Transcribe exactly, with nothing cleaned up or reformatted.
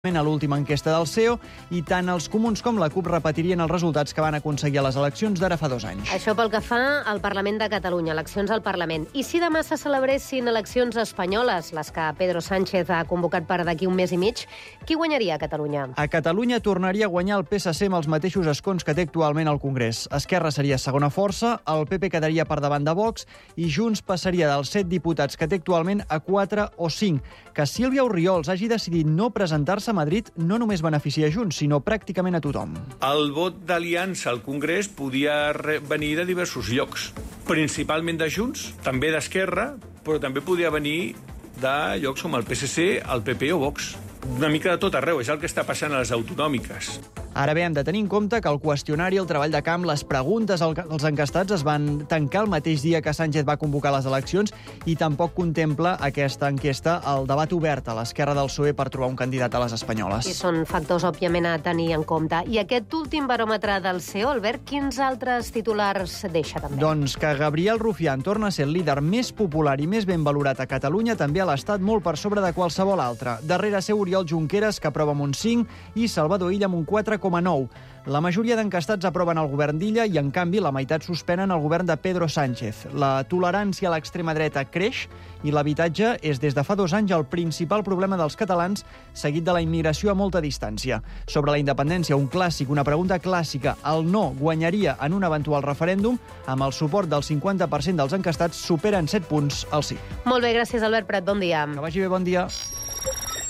A l'última enquesta del C E O, i tant els comuns com la CUP repetirien els resultats que van aconseguir a les eleccions d'ara fa dos anys. Això pel que fa al Parlament de Catalunya, eleccions al Parlament. I si demà se celebressin eleccions espanyoles, les que Pedro Sánchez ha convocat per d'aquí un mes i mig, qui guanyaria a Catalunya? A Catalunya tornaria a guanyar el P S C amb els mateixos escons que té actualment al Congrés. Esquerra seria segona força, el P P quedaria per davant de Vox i Junts passaria dels set diputats que té actualment a quatre o cinc. Que Sílvia Orriols hagi decidit no presentar-se a Madrid no només beneficia a Junts, sinó pràcticament a tothom. El vot d'aliança al Congrés podia venir de diversos llocs, principalment de Junts, també d'Esquerra, però també podia venir de llocs com el P S C, el P P o Vox. Una mica de tot arreu, és el que està passant a les autonòmiques. Ara bé, hem de tenir en compte que el qüestionari, el treball de camp, les preguntes als encastats es van tancar el mateix dia que Sánchez va convocar les eleccions i tampoc contempla aquesta enquesta el debat obert a l'esquerra del P S O E per trobar un candidat a les espanyoles. I són factors, òbviament, a tenir en compte. I aquest últim baròmetre del C E O, Albert, quins altres titulars deixa també? Doncs que Gabriel Rufián torna a ser el líder més popular i més ben valorat a Catalunya, també a l'Estat, molt per sobre de qualsevol altre. Darrere seu Oriol Junqueras, que aprova amb un cinc, i Salvador Illa amb un quatre coma nou. La majoria d'encastats aproven el govern d'Illa i, en canvi, la meitat suspenen el govern de Pedro Sánchez. La tolerància a l'extrema dreta creix i l'habitatge és des de fa dos anys el principal problema dels catalans, seguit de la immigració a molta distància. Sobre la independència, un clàssic, una pregunta clàssica. El no guanyaria en un eventual referèndum, amb el suport del cinquanta per cent dels encastats superen set punts al sí. Molt bé, gràcies, Albert Prat. Bon dia. Que vagi bé, bon dia.